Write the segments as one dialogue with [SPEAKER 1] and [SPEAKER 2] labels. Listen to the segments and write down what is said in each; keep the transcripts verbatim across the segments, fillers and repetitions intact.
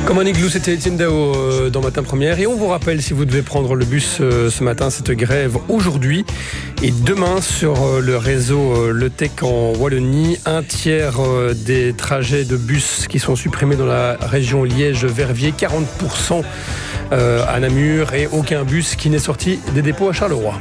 [SPEAKER 1] Comme un igloo, c'était Étienne Dao euh, dans Matin Première. Et on vous rappelle, si vous devez prendre le bus euh, ce matin, cette grève aujourd'hui et demain sur euh, le réseau euh, Le Tech en Wallonie. Un tiers euh, des trajets de bus qui sont supprimés dans la région Liège-Verviers, quarante pour cent euh, à Namur et aucun bus qui n'est sorti des dépôts à Charleroi.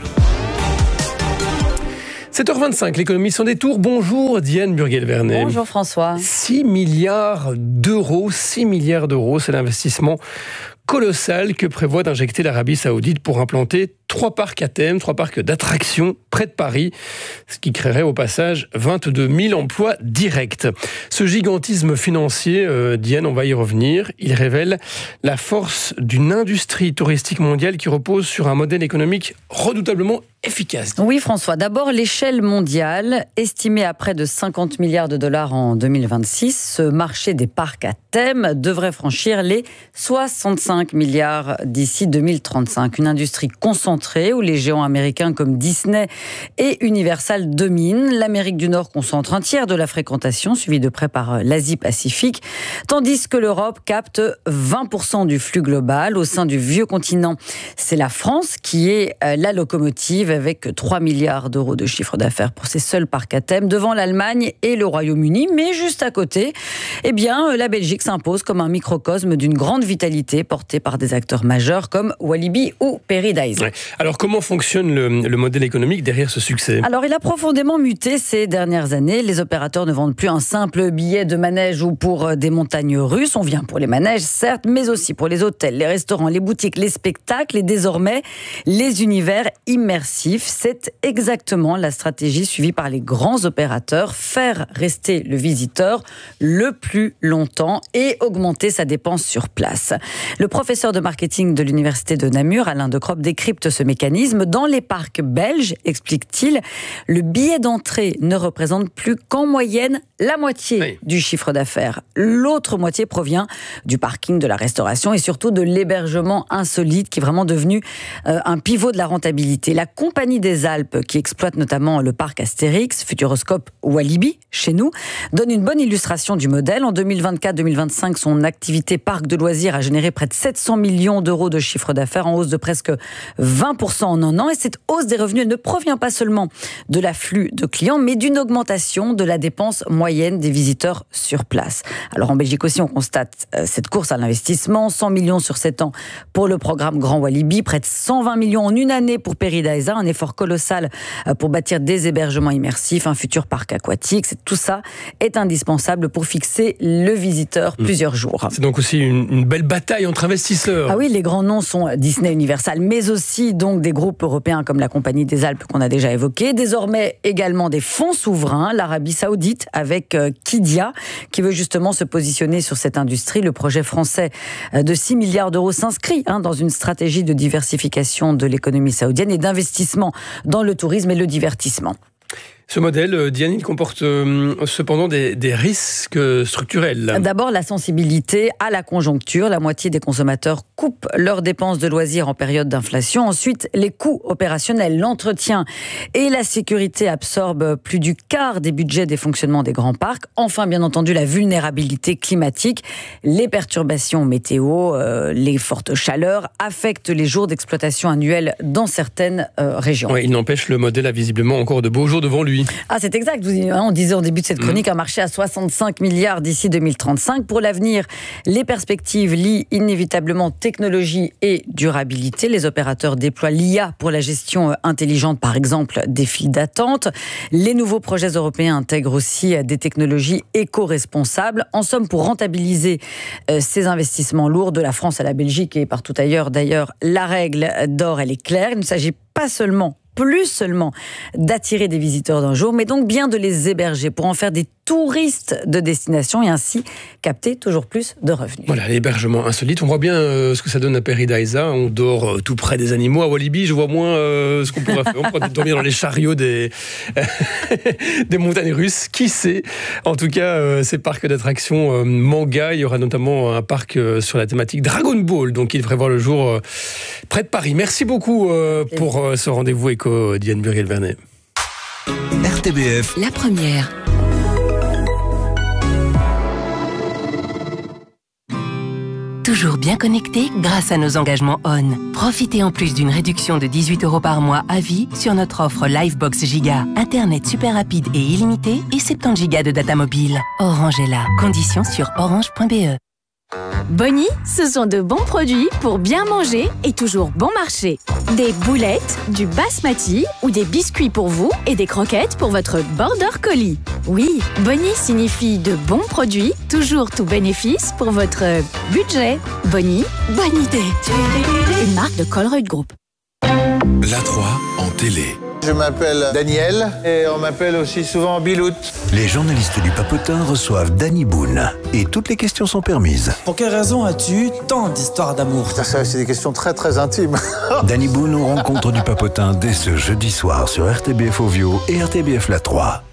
[SPEAKER 1] sept heures vingt-cinq, l'économie sans détour. Bonjour Diane Burguel-Vernet.
[SPEAKER 2] Bonjour François.
[SPEAKER 1] six milliards d'euros, six milliards d'euros, c'est l'investissement colossal que prévoit d'injecter l'Arabie Saoudite pour implanter trois parcs à thème, trois parcs d'attractions près de Paris, ce qui créerait au passage vingt-deux mille emplois directs. Ce gigantisme financier, euh, Diane, on va y revenir, il révèle la force d'une industrie touristique mondiale qui repose sur un modèle économique redoutablement efficace.
[SPEAKER 2] Oui François, d'abord l'échelle mondiale, estimée à près de cinquante milliards de dollars en deux mille vingt-six, ce marché des parcs à thème devrait franchir les soixante-cinq milliards d'ici deux mille trente-cinq. Une industrie concentrée où les géants américains comme Disney et Universal dominent. L'Amérique du Nord concentre un tiers de la fréquentation, suivi de près par l'Asie-Pacifique, tandis que l'Europe capte vingt pour cent du flux global. Au sein du vieux continent, c'est la France qui est la locomotive avec trois milliards d'euros de chiffre d'affaires pour ses seuls parcs à thème, devant l'Allemagne et le Royaume-Uni. Mais juste à côté, eh bien, la Belgique s'impose comme un microcosme d'une grande vitalité portée par des acteurs majeurs comme Walibi ou Paradise.
[SPEAKER 1] Ouais. Alors, comment fonctionne le, le modèle économique derrière ce succès ?
[SPEAKER 2] Alors, il a profondément muté ces dernières années. Les opérateurs ne vendent plus un simple billet de manège ou pour des montagnes russes. On vient pour les manèges, certes, mais aussi pour les hôtels, les restaurants, les boutiques, les spectacles et désormais les univers immersifs. C'est exactement la stratégie suivie par les grands opérateurs. Faire rester le visiteur le plus longtemps et augmenter sa dépense sur place. Le professeur de marketing de l'université de Namur, Alain De Cropp, décrypte ce mécanisme. Dans les parcs belges, explique-t-il, le billet d'entrée ne représente plus qu'en moyenne la moitié oui. du chiffre d'affaires. L'autre moitié provient du parking, de la restauration et surtout de l'hébergement insolite qui est vraiment devenu euh, un pivot de la rentabilité. La Compagnie des Alpes, qui exploite notamment le parc Astérix, Futuroscope ou Walibi, chez nous, donne une bonne illustration du modèle. En deux mille vingt-quatre deux mille vingt-cinq, son activité parc de loisirs a généré près de sept cents millions d'euros de chiffre d'affaires, en hausse de presque vingt pour cent en un an. Et cette hausse des revenus ne provient pas seulement de l'afflux de clients, mais d'une augmentation de la dépense moyenne des visiteurs sur place. Alors en Belgique aussi, on constate cette course à l'investissement, cent millions sur sept ans pour le programme Grand Walibi, près de cent vingt millions en une année pour Paradise, un effort colossal pour bâtir des hébergements immersifs, un futur parc aquatique. Tout ça est indispensable pour fixer le visiteur mmh. plusieurs jours.
[SPEAKER 1] C'est donc aussi une, une belle bataille entre investisseurs.
[SPEAKER 2] Ah oui, les grands noms sont Disney, Universal, mais aussi donc des groupes européens comme la Compagnie des Alpes qu'on a déjà évoqué. Désormais également des fonds souverains, l'Arabie Saoudite avec euh, Qiddiya qui veut justement se positionner sur cette industrie. Le projet français de six milliards d'euros s'inscrit hein, dans une stratégie de diversification de l'économie saoudienne et d'investissement dans le tourisme et le divertissement.
[SPEAKER 1] Ce modèle, Diane, il comporte euh, cependant des, des risques structurels.
[SPEAKER 2] D'abord, la sensibilité à la conjoncture. La moitié des consommateurs coupent leurs dépenses de loisirs en période d'inflation. Ensuite, les coûts opérationnels, l'entretien et la sécurité absorbent plus du quart des budgets des fonctionnements des grands parcs. Enfin, bien entendu, la vulnérabilité climatique. Les perturbations météo, euh, les fortes chaleurs affectent les jours d'exploitation annuels dans certaines euh, régions.
[SPEAKER 1] Ouais, il n'empêche, le modèle a visiblement encore de beaux jours devant lui.
[SPEAKER 2] Ah, c'est exact. On disait au début de cette chronique un marché à soixante-cinq milliards d'ici deux mille trente-cinq. Pour l'avenir, les perspectives lient inévitablement technologie et durabilité. Les opérateurs déploient l'I A pour la gestion intelligente, par exemple, des files d'attente. Les nouveaux projets européens intègrent aussi des technologies éco-responsables. En somme, pour rentabiliser ces investissements lourds de la France à la Belgique et partout ailleurs, d'ailleurs, la règle d'or, elle est claire. Il ne s'agit pas seulement plus seulement d'attirer des visiteurs d'un jour, mais donc bien de les héberger pour en faire des touristes de destination et ainsi capter toujours plus de revenus.
[SPEAKER 1] Voilà, l'hébergement insolite. On voit bien euh, ce que ça donne à Paradise. On dort euh, tout près des animaux. À Walibi, je vois moins euh, ce qu'on pourrait faire. On pourrait dormir dans les chariots des, des montagnes russes. Qui sait ? En tout cas, euh, ces parcs d'attractions euh, manga, il y aura notamment un parc euh, sur la thématique Dragon Ball, donc il devrait voir le jour euh, près de Paris. Merci beaucoup euh, pour euh, ce rendez-vous éco, Diane Burguel-Vernet.
[SPEAKER 3] R T B F.
[SPEAKER 4] La première. toujours bien connecté grâce à nos engagements O N. Profitez en plus d'une réduction de dix-huit euros par mois à vie sur notre offre Livebox Giga. Internet super rapide et illimité et soixante-dix gigas de data mobile. Orange est là. Conditions sur orange point b e.
[SPEAKER 5] Bonnie, ce sont de bons produits pour bien manger et toujours bon marché. Des boulettes, du basmati ou des biscuits pour vous et des croquettes pour votre border collie. Oui, Bonnie signifie de bons produits, toujours tout bénéfice pour votre budget. Bonnie, bonne idée. Une marque de Colruyt Group.
[SPEAKER 3] La trois en télé.
[SPEAKER 6] Je m'appelle Daniel et on m'appelle aussi souvent Bilout.
[SPEAKER 3] Les journalistes du Papotin reçoivent Danny Boone et toutes les questions sont permises.
[SPEAKER 7] Pour quelle raison as-tu tant d'histoires d'amour?
[SPEAKER 6] Ça, c'est des questions très très intimes.
[SPEAKER 3] Danny Boone aux rencontres du Papotin dès ce jeudi soir sur R T B F Ovio et R T B F La trois.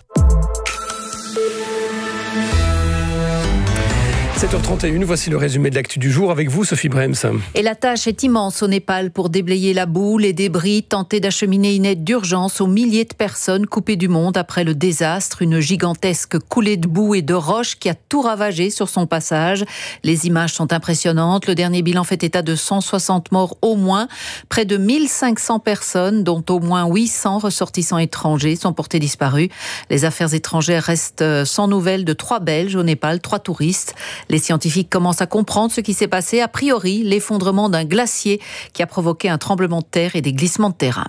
[SPEAKER 1] sept heures trente et une, voici le résumé de l'actu du jour avec vous, Sophie Brems.
[SPEAKER 8] Et la tâche est immense au Népal pour déblayer la boue, les débris, tenter d'acheminer une aide d'urgence aux milliers de personnes coupées du monde après le désastre, une gigantesque coulée de boue et de roches qui a tout ravagé sur son passage. Les images sont impressionnantes. Le dernier bilan fait état de cent soixante morts au moins. Près de mille cinq cents personnes, dont au moins huit cents ressortissants étrangers, sont portés disparus. Les affaires étrangères restent sans nouvelles de trois Belges au Népal, trois touristes. Les scientifiques commencent à comprendre ce qui s'est passé. A priori, l'effondrement d'un glacier qui a provoqué un tremblement de terre et des glissements de terrain.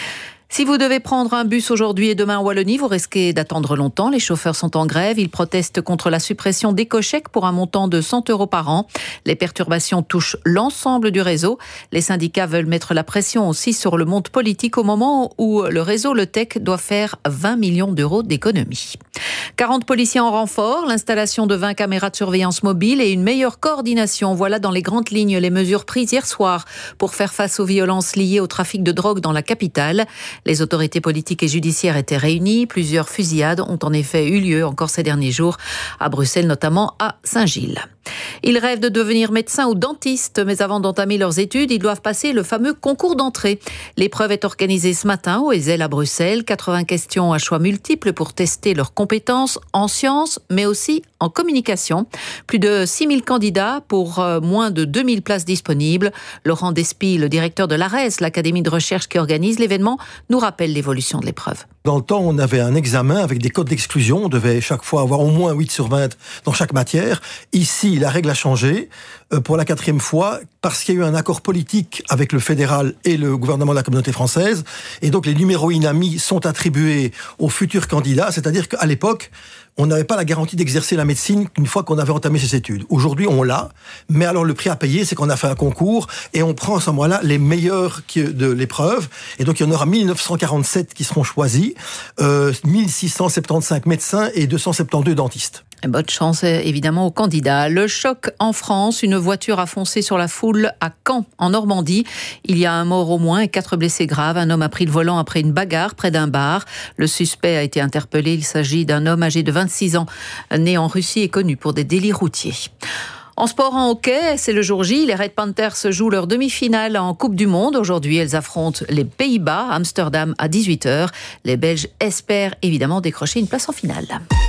[SPEAKER 8] Si vous devez prendre un bus aujourd'hui et demain en Wallonie, vous risquez d'attendre longtemps. Les chauffeurs sont en grève. Ils protestent contre la suppression d'éco-chèques pour un montant de cent euros par an. Les perturbations touchent l'ensemble du réseau. Les syndicats veulent mettre la pression aussi sur le monde politique au moment où le réseau Le Tech doit faire vingt millions d'euros d'économies. quarante policiers en renfort, l'installation de vingt caméras de surveillance mobile et une meilleure coordination. Voilà dans les grandes lignes les mesures prises hier soir pour faire face aux violences liées au trafic de drogue dans la capitale. Les autorités politiques et judiciaires étaient réunies. Plusieurs fusillades ont en effet eu lieu encore ces derniers jours, à Bruxelles notamment à Saint-Gilles. Ils rêvent de devenir médecins ou dentistes, mais avant d'entamer leurs études, ils doivent passer le fameux concours d'entrée. L'épreuve est organisée ce matin au Ezel à Bruxelles. quatre-vingts questions à choix multiples pour tester leurs compétences en sciences, mais aussi en communication. Plus de six mille candidats pour moins de deux mille places disponibles. Laurent Despy, le directeur de l'A R E S, l'académie de recherche qui organise l'événement, nous rappelle l'évolution de l'épreuve.
[SPEAKER 9] Dans le temps, on avait un examen avec des codes d'exclusion. On devait chaque fois avoir au moins huit sur vingt dans chaque matière. Ici, la règle a changé euh, pour la quatrième fois parce qu'il y a eu un accord politique avec le fédéral et le gouvernement de la communauté française. Et donc, les numéros INAMI sont attribués aux futurs candidats. C'est-à-dire qu'à l'époque, on n'avait pas la garantie d'exercer la médecine une fois qu'on avait entamé ses études. Aujourd'hui, on l'a. Mais alors, le prix à payer, c'est qu'on a fait un concours et on prend à ce moment-là les meilleurs de l'épreuve. Et donc, il y en aura mille neuf cent quarante-sept qui seront choisis, euh, mille six cent soixante-quinze médecins et deux cent soixante-douze dentistes.
[SPEAKER 8] Bonne chance évidemment aux candidats. Le choc en France, une voiture a foncé sur la foule à Caen, en Normandie. Il y a un mort au moins et quatre blessés graves. Un homme a pris le volant après une bagarre près d'un bar. Le suspect a été interpellé. Il s'agit d'un homme âgé de vingt-six ans, né en Russie et connu pour des délits routiers. En sport, en hockey, c'est le jour J. Les Red Panthers jouent leur demi-finale en Coupe du Monde. Aujourd'hui, elles affrontent les Pays-Bas, Amsterdam à dix-huit heures. Les Belges espèrent évidemment décrocher une place en finale.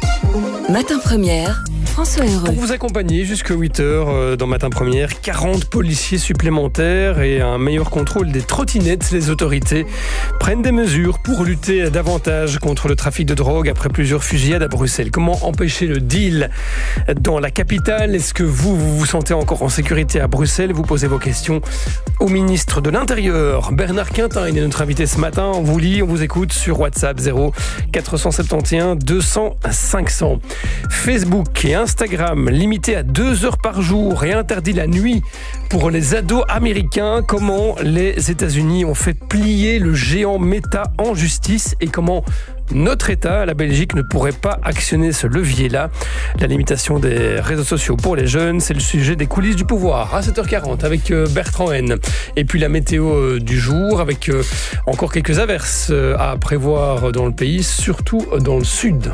[SPEAKER 4] Matin Première, François Heureux.
[SPEAKER 1] Pour vous accompagner jusqu'à huit heures dans Matin Première, quarante policiers supplémentaires et un meilleur contrôle des trottinettes. Les autorités prennent des mesures pour lutter davantage contre le trafic de drogue après plusieurs fusillades à Bruxelles. Comment empêcher le deal dans la capitale? Est-ce que vous, vous vous sentez encore en sécurité à Bruxelles? Vous posez vos questions au ministre de l'Intérieur, Bernard Quintin. Il est notre invité ce matin. On vous lit, on vous écoute sur WhatsApp zéro quatre cent soixante et onze deux cents cinq cents. Facebook et Instagram limités à deux heures par jour et interdits la nuit pour les ados américains. Comment les États-Unis ont fait plier le géant Meta en justice et comment notre État, la Belgique, ne pourrait pas actionner ce levier-là. La limitation des réseaux sociaux pour les jeunes, c'est le sujet des coulisses du pouvoir à sept heures quarante avec Bertrand N. Et puis la météo du jour avec encore quelques averses à prévoir dans le pays, surtout dans le sud.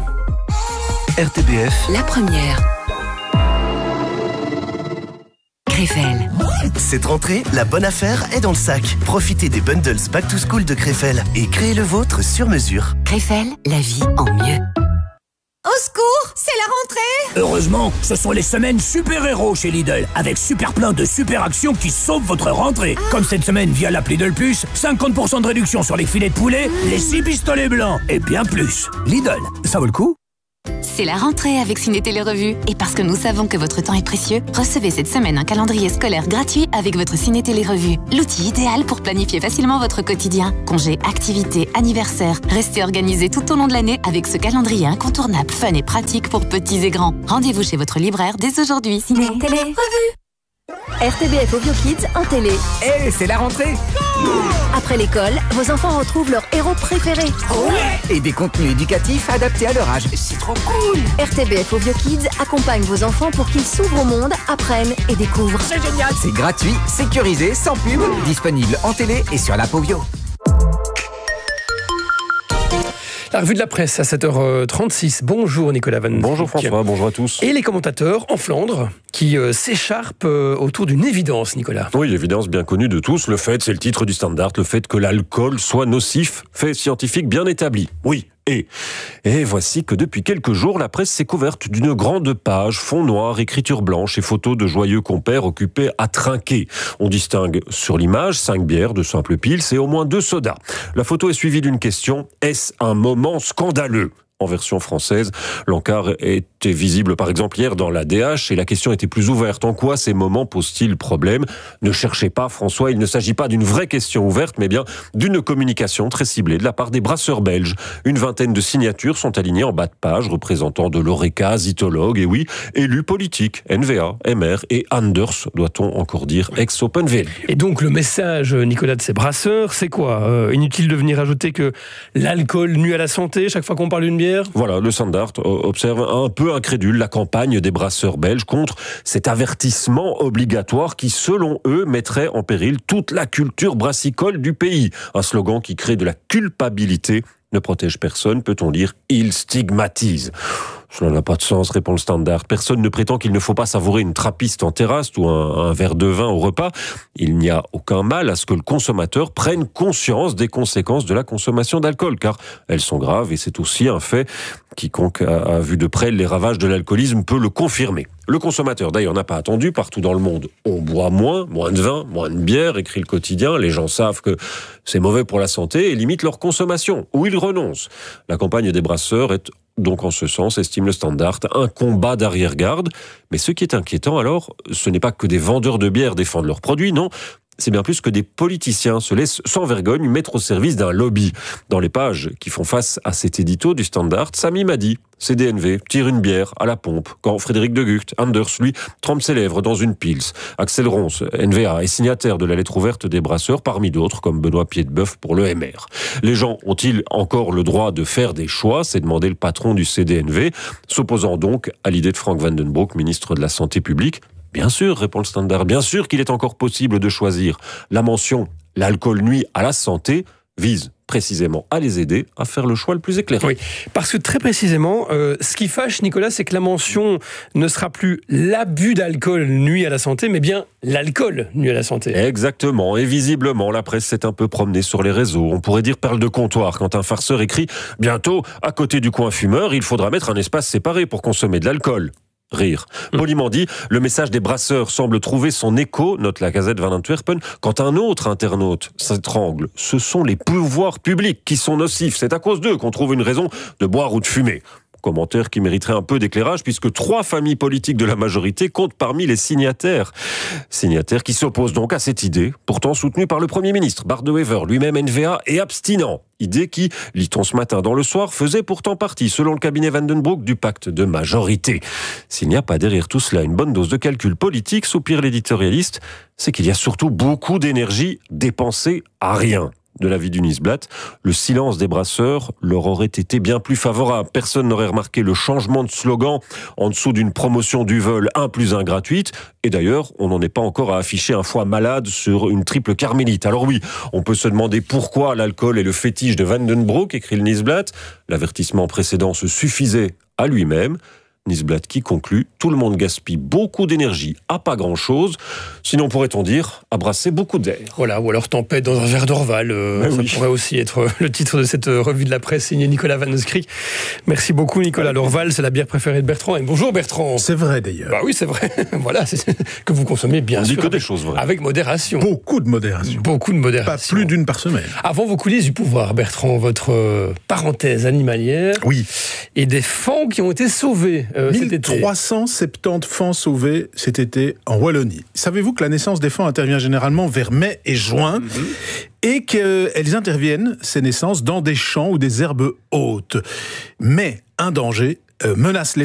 [SPEAKER 3] R T B F,
[SPEAKER 4] La Première. Krefel.
[SPEAKER 10] Cette rentrée, la bonne affaire est dans le sac. Profitez des bundles Back to School de Krefel et créez le vôtre sur mesure.
[SPEAKER 4] Krefel, la vie en mieux.
[SPEAKER 11] Au secours! C'est la rentrée!
[SPEAKER 12] Heureusement, ce sont les semaines super-héros chez Lidl, avec super plein de super actions qui sauvent votre rentrée. Ah. Comme cette semaine via l'app Lidl Plus, cinquante pour cent de réduction sur les filets de poulet, mmh. les six pistolets blancs et bien plus. Lidl, ça vaut le coup?
[SPEAKER 13] C'est la rentrée avec Ciné Télé Revue. Et parce que nous savons que votre temps est précieux, recevez cette semaine un calendrier scolaire gratuit avec votre Ciné Télé Revue. L'outil idéal pour planifier facilement votre quotidien. Congés, activités, anniversaires. Restez organisés tout au long de l'année avec ce calendrier incontournable, fun et pratique pour petits et grands. Rendez-vous chez votre libraire dès aujourd'hui. Ciné Télé Revue.
[SPEAKER 14] R T B F Ovio Kids en télé.
[SPEAKER 12] Eh, hey, c'est la rentrée!
[SPEAKER 14] Après l'école, vos enfants retrouvent leur héros préféré.
[SPEAKER 12] Ouais! Et des contenus éducatifs adaptés à leur âge. C'est trop cool!
[SPEAKER 14] R T B F Ovio Kids accompagne vos enfants pour qu'ils s'ouvrent au monde, apprennent et découvrent.
[SPEAKER 12] C'est génial! C'est gratuit, sécurisé, sans pub, disponible en télé et sur l'app Ovio.
[SPEAKER 1] La revue de la presse à sept heures trente-six. Bonjour Nicolas Van Dijk.
[SPEAKER 15] Bonjour François, bonjour à tous.
[SPEAKER 1] Et les commentateurs en Flandre qui euh, s'écharpent euh, autour d'une évidence, Nicolas.
[SPEAKER 15] Oui, l'évidence bien connue de tous. Le fait, c'est le titre du Standard, le fait que l'alcool soit nocif, fait scientifique bien établi. Oui. Et, et voici que depuis quelques jours, la presse s'est couverte d'une grande page, fond noir, écriture blanche et photos de joyeux compères occupés à trinquer. On distingue sur l'image cinq bières, de simples pils et au moins deux sodas. La photo est suivie d'une question, est-ce un moment scandaleux ? En version française, l'encart était visible par exemple hier dans la D H et la question était plus ouverte. En quoi ces moments posent-ils problème ? Ne cherchez pas François, il ne s'agit pas d'une vraie question ouverte, mais bien d'une communication très ciblée de la part des brasseurs belges. Une vingtaine de signatures sont alignées en bas de page représentant de l'Oreca, Zytologue et oui, élus politiques, N V A, M R et Anders, doit-on encore dire, ex-Open V L.
[SPEAKER 1] Et donc le message, Nicolas, de ces brasseurs, c'est quoi ? euh, Inutile de venir ajouter que l'alcool nuit à la santé chaque fois qu'on parle d'une bière ?
[SPEAKER 15] Voilà, le Standard observe un peu incrédule la campagne des brasseurs belges contre cet avertissement obligatoire qui, selon eux, mettrait en péril toute la culture brassicole du pays. Un slogan qui crée de la culpabilité, ne protège personne, peut-on dire, il stigmatise. Cela n'a pas de sens, répond le Standard. Personne ne prétend qu'il ne faut pas savourer une trappiste en terrasse ou un, un verre de vin au repas. Il n'y a aucun mal à ce que le consommateur prenne conscience des conséquences de la consommation d'alcool, car elles sont graves et c'est aussi un fait. Quiconque a, a vu de près les ravages de l'alcoolisme peut le confirmer. Le consommateur, d'ailleurs, n'a pas attendu. Partout dans le monde, on boit moins, moins de vin, moins de bière, écrit le quotidien. Les gens savent que c'est mauvais pour la santé et limitent leur consommation, ou ils renoncent. La campagne des brasseurs est donc en ce sens, estime le Standard, un combat d'arrière-garde. Mais ce qui est inquiétant alors, ce n'est pas que des vendeurs de bière défendent leurs produits, non. C'est bien plus que des politiciens se laissent sans vergogne mettre au service d'un lobby. Dans les pages qui font face à cet édito du Standard, Samy Madi, C D N V, tire une bière à la pompe, quand Frédéric de Gucht, Anders, lui, trempe ses lèvres dans une pils. Axel Ronce, N V A, est signataire de la lettre ouverte des brasseurs, parmi d'autres, comme Benoît Piedboeuf pour le M R. Les gens ont-ils encore le droit de faire des choix ? C'est demandé le patron du C D N V, s'opposant donc à l'idée de Frank Van den Broek, ministre de la Santé publique. Bien sûr, répond le Standard, bien sûr qu'il est encore possible de choisir. La mention « l'alcool nuit à la santé » vise précisément à les aider à faire le choix le plus éclairé.
[SPEAKER 1] Oui, parce que très précisément, euh, ce qui fâche, Nicolas, c'est que la mention ne sera plus l'abus d'alcool nuit à la santé, mais bien l'alcool nuit à la santé.
[SPEAKER 15] Exactement, et visiblement, la presse s'est un peu promenée sur les réseaux. On pourrait dire perle de comptoir quand un farceur écrit « Bientôt, à côté du coin fumeur, il faudra mettre un espace séparé pour consommer de l'alcool ». Rire. Poliment dit, le message des brasseurs semble trouver son écho, note la Gazette van Antwerpen, quand un autre internaute s'étrangle. Ce sont les pouvoirs publics qui sont nocifs. C'est à cause d'eux qu'on trouve une raison de boire ou de fumer. Commentaire qui mériterait un peu d'éclairage puisque trois familles politiques de la majorité comptent parmi les signataires. Signataires qui s'opposent donc à cette idée, pourtant soutenue par le Premier ministre, Bart De Wever, lui-même N V A et abstinent. Idée qui, lit-on ce matin dans Le Soir, faisait pourtant partie, selon le cabinet Van den Broek, du pacte de majorité. S'il n'y a pas derrière tout cela une bonne dose de calcul politique, soupire l'éditorialiste, c'est qu'il y a surtout beaucoup d'énergie dépensée à rien. De l'avis du Nieuwsblad, le silence des brasseurs leur aurait été bien plus favorable. Personne n'aurait remarqué le changement de slogan en dessous d'une promotion du vol un plus un gratuite. Et d'ailleurs, on n'en est pas encore à afficher un foie malade sur une triple carmélite. Alors oui, on peut se demander pourquoi l'alcool est le fétiche de Van den Broek, écrit le Nieuwsblad. L'avertissement précédent se suffisait à lui-même. Nisblat qui conclut « Tout le monde gaspille beaucoup d'énergie à pas grand-chose, sinon pourrait-on dire à brasser beaucoup d'air. »
[SPEAKER 1] Voilà, ou alors tempête dans un verre d'Orval, euh,
[SPEAKER 15] Ben
[SPEAKER 1] ça
[SPEAKER 15] oui.
[SPEAKER 1] pourrait aussi être le titre de cette revue de la presse signée Nicolas Van Neuskirk. Merci beaucoup Nicolas. L'Orval, c'est la bière préférée de Bertrand. Et bonjour Bertrand.
[SPEAKER 11] C'est vrai d'ailleurs.
[SPEAKER 1] Bah oui, c'est vrai. Voilà, c'est que vous consommez bien
[SPEAKER 15] On
[SPEAKER 1] sûr.
[SPEAKER 15] dit que des
[SPEAKER 1] avec,
[SPEAKER 15] choses vraies.
[SPEAKER 1] avec modération.
[SPEAKER 11] Beaucoup de modération.
[SPEAKER 1] Beaucoup de modération.
[SPEAKER 11] Pas plus d'une par semaine.
[SPEAKER 1] Avant vos coulisses du pouvoir, Bertrand, votre euh, parenthèse animalière.
[SPEAKER 11] Oui.
[SPEAKER 1] Et des fans qui ont été sauvés euh, cet été.
[SPEAKER 11] mille trois cent soixante-dix fans sauvés cet été en Wallonie. Savez-vous que la naissance des fans intervient généralement vers mai et juin mm-hmm. et qu'elles interviennent, ces naissances, dans des champs ou des herbes hautes. Mais un danger euh, menace les